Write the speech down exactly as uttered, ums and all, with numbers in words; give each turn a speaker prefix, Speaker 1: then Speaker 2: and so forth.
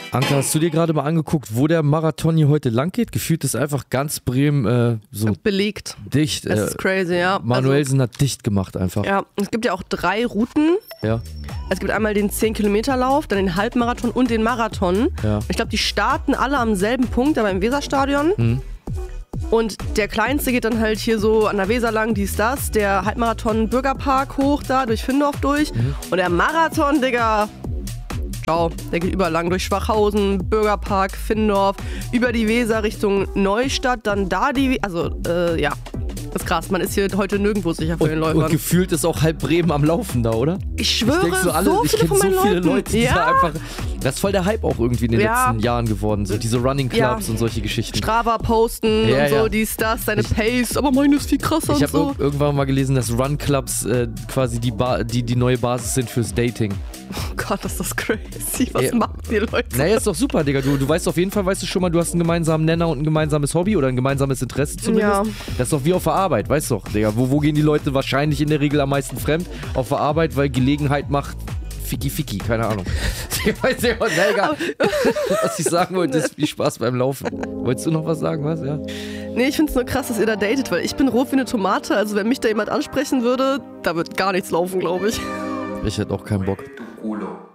Speaker 1: Anka, hast du dir gerade mal angeguckt, wo der Marathon hier heute lang geht? Gefühlt ist einfach ganz Bremen äh, so
Speaker 2: belegt.
Speaker 1: Dicht.
Speaker 2: Das
Speaker 1: äh,
Speaker 2: ist crazy, ja.
Speaker 1: Manuelsen also, hat dicht gemacht einfach.
Speaker 2: Ja, es gibt ja auch drei Routen.
Speaker 1: Ja.
Speaker 2: Es gibt einmal den zehn Kilometer Lauf, dann den Halbmarathon und den Marathon.
Speaker 1: Ja.
Speaker 2: Ich glaube, die starten alle am selben Punkt, aber im Weserstadion.
Speaker 1: Hm.
Speaker 2: Und der kleinste geht dann halt hier so an der Weser lang, dies, das. Der Halbmarathon Bürgerpark hoch da, durch Findorf durch. Mhm. Und der Marathon, Digga, ciao, der geht überall lang durch Schwachhausen, Bürgerpark, Findorf, über die Weser Richtung Neustadt, dann da die, also äh, ja, das ist krass. Man ist hier heute nirgendwo sicher vor den Läufern.
Speaker 1: Und gefühlt ist auch halb Bremen am Laufen da, oder?
Speaker 2: Ich schwöre,
Speaker 1: ich denk so, alle,
Speaker 2: so
Speaker 1: ich
Speaker 2: viele von
Speaker 1: so
Speaker 2: meinen
Speaker 1: viele
Speaker 2: Leuten.
Speaker 1: Leute, die
Speaker 2: ja.
Speaker 1: da einfach. Das ist voll der Hype auch irgendwie in den
Speaker 2: ja.
Speaker 1: letzten Jahren geworden, so diese Running Clubs
Speaker 2: ja.
Speaker 1: und solche Geschichten.
Speaker 2: Strava posten
Speaker 1: ja,
Speaker 2: und so,
Speaker 1: ja.
Speaker 2: dies, das, deine ich, Pace, aber meine ist viel krasser
Speaker 1: ich
Speaker 2: und so.
Speaker 1: Ich habe irgendwann mal gelesen, dass Run Clubs äh, quasi die, ba die, die neue Basis sind fürs Dating.
Speaker 2: Oh Gott, ist das crazy. Was
Speaker 1: ja.
Speaker 2: macht ihr, Leute?
Speaker 1: Naja, ist doch super, Digga. Du, du weißt auf jeden Fall, weißt du schon mal, du hast einen gemeinsamen Nenner und ein gemeinsames Hobby oder ein gemeinsames Interesse zumindest. Ja. Das ist doch wie auf der Arbeit, weißt du doch, Digga. Wo, wo gehen die Leute wahrscheinlich in der Regel am meisten fremd? Auf der Arbeit, weil Gelegenheit macht Ficky Ficky, keine Ahnung. Ich weiß nicht, was, egal. Was ich sagen wollte, ist viel Spaß beim Laufen. Wolltest du noch was sagen, was? Ja.
Speaker 2: Nee, ich find's nur krass, dass ihr da datet, weil ich bin rot wie eine Tomate, also wenn mich da jemand ansprechen würde, da wird gar nichts laufen, glaube ich.
Speaker 1: Ich hätte auch keinen Bock.
Speaker 3: Culo.